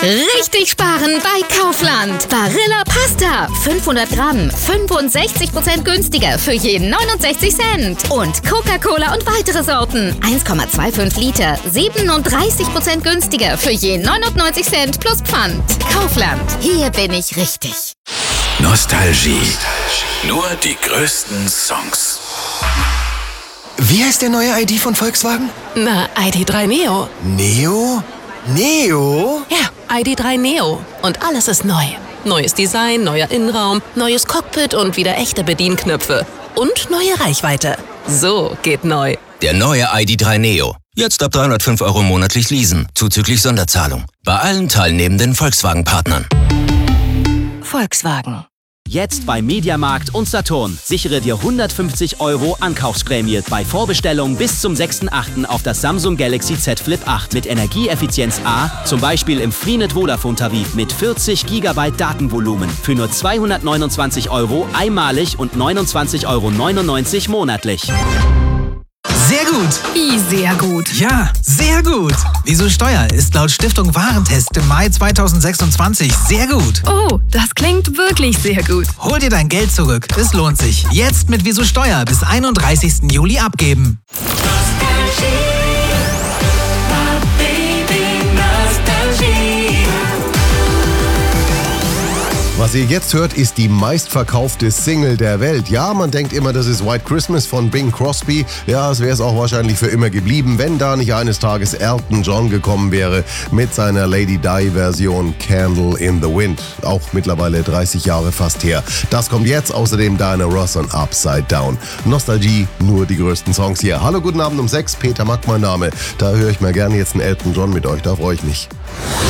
Richtig sparen bei Kaufland. Barilla Pasta. 500 Gramm. 65% günstiger für je 69 Cent. Und Coca-Cola und weitere Sorten. 1,25 Liter. 37% günstiger für je 99 Cent plus Pfand. Kaufland. Hier bin ich richtig. Nostalgie. Nur die größten Songs. Wie heißt der neue ID von Volkswagen? Na, ID.3 Neo. Neo? Neo? Ja, ID.3 Neo. Und alles ist neu. Neues Design, neuer Innenraum, neues Cockpit und wieder echte Bedienknöpfe. Und neue Reichweite. So geht neu. Der neue ID.3 Neo. Jetzt ab 305 € monatlich leasen, zuzüglich Sonderzahlung. Bei allen teilnehmenden Volkswagen-Partnern. Volkswagen. Jetzt bei Mediamarkt und Saturn. Sichere dir 150 € Ankaufsprämie bei Vorbestellung bis zum 6.8. auf das Samsung Galaxy Z Flip 8 mit Energieeffizienz A, zum Beispiel im Freenet Vodafone-Tarif mit 40 GB Datenvolumen für nur 229 € einmalig und 29,99 € monatlich. Sehr gut. Wie sehr gut. Ja, sehr gut. Wieso Steuer ist laut Stiftung Warentest im Mai 2026 sehr gut. Oh, das klingt wirklich sehr gut. Hol dir dein Geld zurück. Es lohnt sich. Jetzt mit Wieso Steuer bis 31. Juli abgeben. Was ihr jetzt hört, ist die meistverkaufte Single der Welt. Ja, man denkt immer, das ist White Christmas von Bing Crosby. Ja, es wäre es auch wahrscheinlich für immer geblieben, wenn da nicht eines Tages Elton John gekommen wäre mit seiner Lady Di-Version Candle in the Wind. Auch mittlerweile 30 Jahre fast her. Das kommt jetzt, außerdem Diana Ross und Upside Down. Nostalgie, nur die größten Songs hier. Hallo, guten Abend um 6, Peter Mack mein Name. Da höre ich mal gerne jetzt einen Elton John mit euch, da freue ich mich.